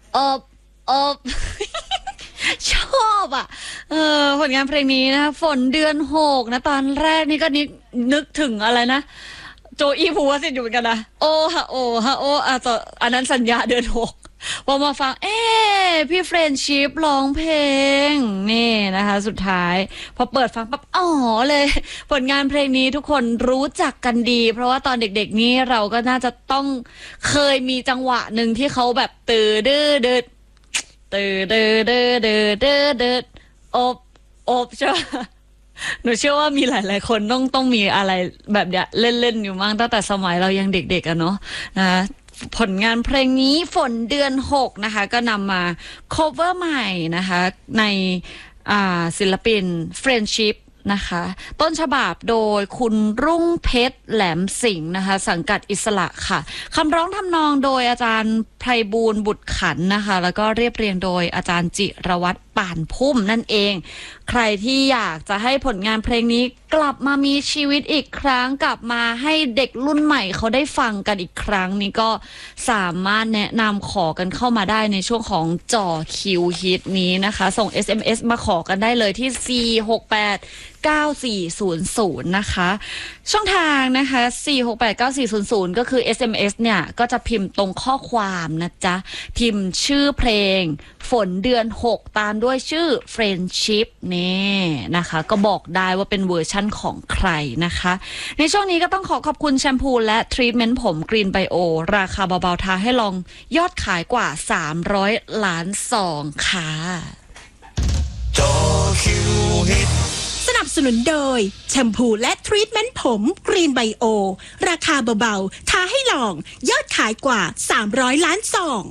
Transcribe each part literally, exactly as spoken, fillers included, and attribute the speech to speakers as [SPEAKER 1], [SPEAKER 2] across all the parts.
[SPEAKER 1] อบอบชอบอ่ะเออผลงานเพลงนี้นะคะฝนเดือนหกนะตอนแรกนี่ก็นึกนึกถึงอะไรนะโจอี้ภูวสิทธิ์อยู่เหมือนกันนะโอฮะโอฮะโออ่ะต่ออันนั้นสัญญาเดือนหกพอมาฟังเอ๊พี่เฟรนชิพร้องเพลงนี่นะคะสุดท้ายพอเปิดฟังปั๊บอ๋อเลยผลงานเพลงนี้ทุกคนรู้จักกันดี เพราะว่าตอนเด็กๆนี้เราก็น่าจะต้องเคยมีจังหวะหนึ่งที่เขาแบบตื่นดื้อเดือดตื่นดื้อเดือดเดือดเดือดเดือดอบอบใช่ไหมหนูเชื่อว่ามีหลายๆคนต้องต้องมีอะไรแบบเนี้ยเล่นๆอยู่มั้งตั้งแต่สมัยเรายังเด็กๆอะเนาะนะผลงานเพลงนี้ฝนเดือนหกนะคะก็นำมา cover ใหม่นะคะในอ่าศิลปิน Friendship นะคะต้นฉบับโดยคุณรุ่งเพชรแหลมสิงห์นะคะสังกัดอิสระค่ะคำร้องทำนองโดยอาจารย์ไพบูลย์บุตรขันนะคะแล้วก็เรียบเรียงโดยอาจารย์จิรวัตรป่านพุ่มนั่นเองใครที่อยากจะให้ผลงานเพลงนี้กลับมามีชีวิตอีกครั้งกลับมาให้เด็กรุ่นใหม่เขาได้ฟังกันอีกครั้งนี้ก็สามารถแนะนำขอกันเข้ามาได้ในช่วงของจ่อคิวฮิตนี้นะคะส่ง เอส เอ็ม เอส มาขอกันได้เลยที่สี่ หก แปด เก้า สี่ ศูนย์ ศูนย์นะคะช่องทางนะคะสี่ หก แปด เก้า สี่ ศูนย์ ศูนย์ก็คือ เอส เอ็ม เอส เนี่ยก็จะพิมพ์ตรงข้อความนะจ๊ะพิมพ์ชื่อเพลงฝนเดือนหกตามด้วยชื่อ Friendship นี่นะคะก็บอกได้ว่าเป็นเวอร์ชั่นของใครนะคะในช่วงนี้ก็ต้องขอขอบคุณแชมพูและทรีทเมนต์ผมกรีนไบโอราคาเบาๆท้าให้ลองยอดขายกว่าสามร้อยล้านซองค่ะ
[SPEAKER 2] จอคิวฮิต
[SPEAKER 3] สนับสนุนโดยแชมพูและทรีทเมนต์ผมกรีนไบโอราคาเบาๆท้าให้ลองยอดขายกว่าสามร้อยล้านซอง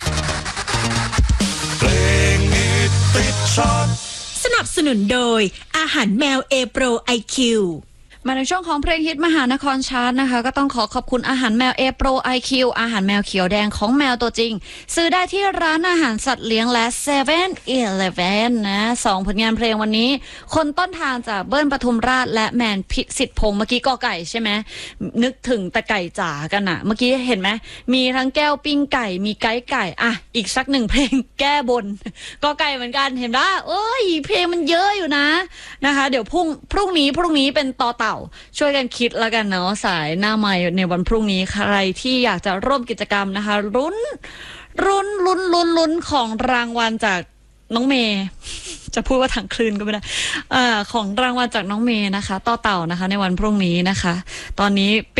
[SPEAKER 2] เพลงฮิตติดชาร์ต
[SPEAKER 3] สนับสนุนโดยอาหารแมวเอโปรไอคิว
[SPEAKER 1] มาในช่วงของเพลงฮิตมหานครชาร์ตนะคะก็ต้องขอขอบคุณอาหารแมวเอโปรไอคิวอาหารแมวเขียวแดงของแมวตัวจริงซื้อได้ที่ร้านอาหารสัตว์เลี้ยงและเซเว่นอีเลฟเว่นนะสองผลงานเพลงวันนี้คนต้นทางจากเบิ้ลปทุมราชและแมนพิสิทธิ์พงศ์เมื่อกี้กอไก่ใช่ไหมนึกถึงแต่ไก่จ๋ากันอะเมื่อกี้เห็นไหมมีทั้งแก้วปิ้งไก่มีไก่ไก่อ่ะอีกสักหนึ่งเพลงแก้บนกอไก่เหมือนกันเห็นปะเอ้ยเพลงมันเยอะอยู่นะนะคะเดี๋ยวพรุ่งพรุ่งนี้พรุ่งนี้เป็นต่อเต่าช่วยกันคิดแล้วกันเนาะสายหน้าใหม่ในวันพรุ่งนี้ใครที่อยากจะร่วมกิจกรรมนะคะลุ้นลุ้นลุ้นลุ้นลุ้นของรางวัลจากน้องเมย์จะพูดว่าถังคลื่นก็ไม่ได้อ่าของรางวัลจากน้องเมย์นะคะต่อเต่านะคะในวันพรุ่งนี้นะคะตอนนี้